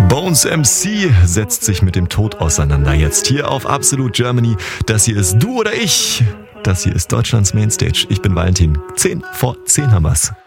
Bones MC setzt sich mit dem Tod auseinander. Jetzt hier auf Absolute Germany. Das hier ist Du oder Ich. Das hier ist Deutschlands Mainstage. Ich bin Valentin. 10 vor 10 haben wir's.